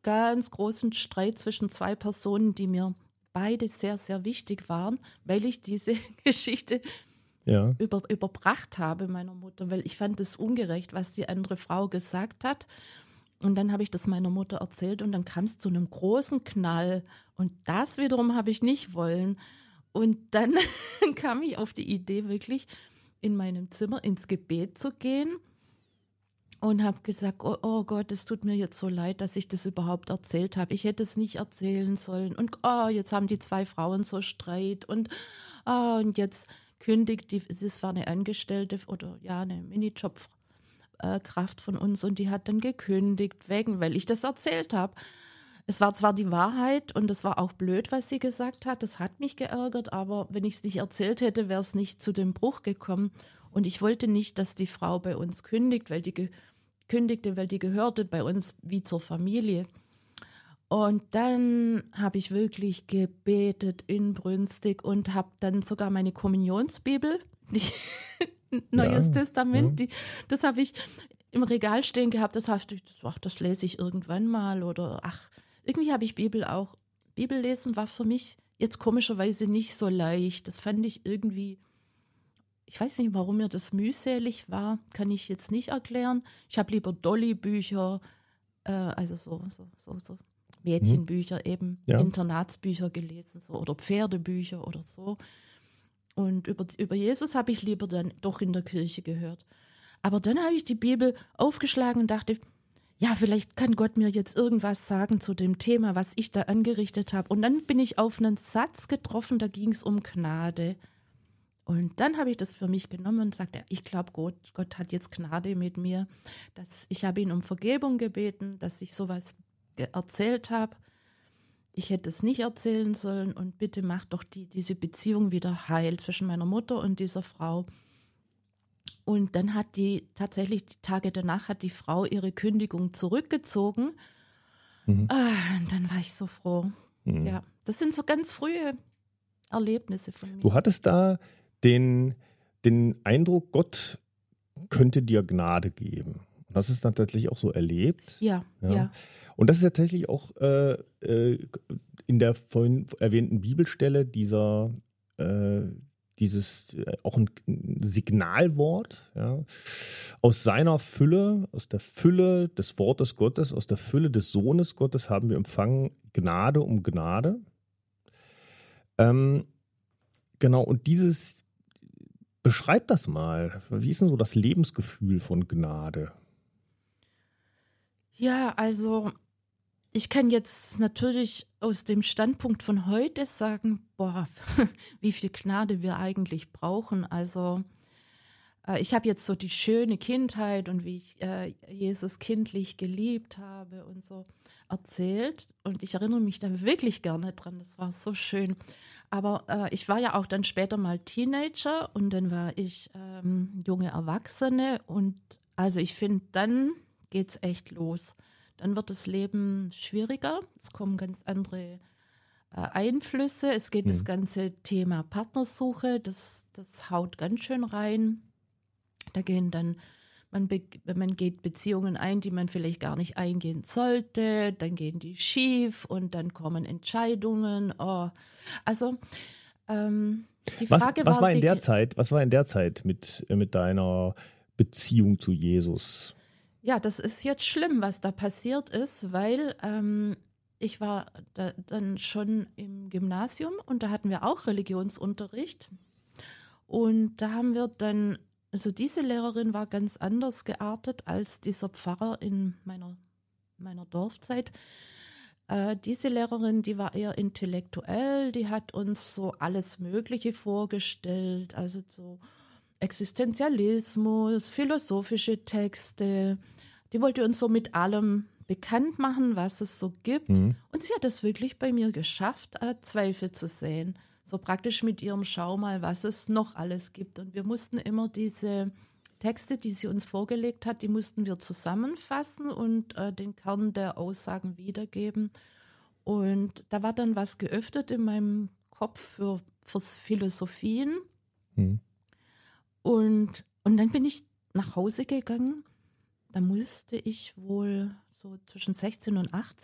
ganz großen Streit zwischen zwei Personen, die mir beide sehr, sehr wichtig waren, weil ich diese Geschichte überbracht habe meiner Mutter, weil ich fand es ungerecht, was die andere Frau gesagt hat. Und dann habe ich das meiner Mutter erzählt und dann kam es zu einem großen Knall. Und das wiederum habe ich nicht wollen. Und dann kam ich auf die Idee, wirklich in meinem Zimmer ins Gebet zu gehen und habe gesagt, oh Gott, es tut mir jetzt so leid, dass ich das überhaupt erzählt habe. Ich hätte es nicht erzählen sollen. Und jetzt haben die zwei Frauen so Streit. Und jetzt kündigt es war eine Angestellte oder eine Minijobkraft von uns und die hat dann gekündigt, weil ich das erzählt habe. Es war zwar die Wahrheit und es war auch blöd, was sie gesagt hat, das hat mich geärgert, aber wenn ich es nicht erzählt hätte, wäre es nicht zu dem Bruch gekommen. Und ich wollte nicht, dass die Frau bei uns kündigte, weil die gehörte bei uns wie zur Familie. Und dann habe ich wirklich gebetet inbrünstig und habe dann sogar meine Kommunionsbibel, Neues Testament, das habe ich im Regal stehen gehabt. Das lese ich irgendwann mal oder irgendwie habe ich Bibellesen war für mich jetzt komischerweise nicht so leicht. Das fand ich irgendwie, ich weiß nicht, warum mir das mühselig war, kann ich jetzt nicht erklären. Ich habe lieber Dolly-Bücher, also so Mädchenbücher eben, Internatsbücher gelesen oder Pferdebücher oder so. Und über Jesus habe ich lieber dann doch in der Kirche gehört. Aber dann habe ich die Bibel aufgeschlagen und dachte, ja, vielleicht kann Gott mir jetzt irgendwas sagen zu dem Thema, was ich da angerichtet habe. Und dann bin ich auf einen Satz getroffen, da ging es um Gnade. Und dann habe ich das für mich genommen und sagte, ich glaube, Gott hat jetzt Gnade mit mir. Ich habe ihn um Vergebung gebeten, dass ich sowas erzählt habe. Ich hätte es nicht erzählen sollen und bitte mach doch diese Beziehung wieder heil zwischen meiner Mutter und dieser Frau. Und dann tatsächlich die Tage danach hat die Frau ihre Kündigung zurückgezogen. Und dann war ich so froh. Ja, das sind so ganz frühe Erlebnisse von mir. Du hattest da den Eindruck, Gott könnte dir Gnade geben. Und das ist dann tatsächlich auch so erlebt. Ja. Und das ist tatsächlich auch in der vorhin erwähnten Bibelstelle dieses auch ein Signalwort, aus seiner Fülle, aus der Fülle des Wortes Gottes, aus der Fülle des Sohnes Gottes haben wir empfangen Gnade um Gnade. Genau, und beschreib das mal. Wie ist denn so das Lebensgefühl von Gnade? Ja, also ich kann jetzt natürlich aus dem Standpunkt von heute sagen, wie viel Gnade wir eigentlich brauchen. Also ich habe jetzt so die schöne Kindheit und wie ich Jesus kindlich geliebt habe und so erzählt. Und ich erinnere mich da wirklich gerne dran, das war so schön. Aber ich war ja auch dann später mal Teenager und dann war ich junge Erwachsene. Und also ich finde, dann geht's echt los. Dann wird das Leben schwieriger, es kommen ganz andere Einflüsse, es geht das ganze Thema Partnersuche, das haut ganz schön rein. Da gehen dann, man geht Beziehungen ein, die man vielleicht gar nicht eingehen sollte, dann gehen die schief und dann kommen Entscheidungen. Also die Frage was war in der Zeit mit deiner Beziehung zu Jesus? Ja, das ist jetzt schlimm, was da passiert ist, weil ich war dann schon im Gymnasium und da hatten wir auch Religionsunterricht. Und da haben wir dann, also diese Lehrerin war ganz anders geartet als dieser Pfarrer in meiner Dorfzeit. Diese Lehrerin, die war eher intellektuell, die hat uns so alles Mögliche vorgestellt, also so Existenzialismus, philosophische Texte. Die wollte uns so mit allem bekannt machen, was es so gibt. Und sie hat es wirklich bei mir geschafft, Zweifel zu sehen. So praktisch mit ihrem Schau mal, was es noch alles gibt. Und wir mussten immer diese Texte, die sie uns vorgelegt hat, die mussten wir zusammenfassen und den Kern der Aussagen wiedergeben. Und da war dann was geöffnet in meinem Kopf fürs Philosophien. Und dann bin ich nach Hause gegangen. Da musste ich wohl so zwischen 16 und 18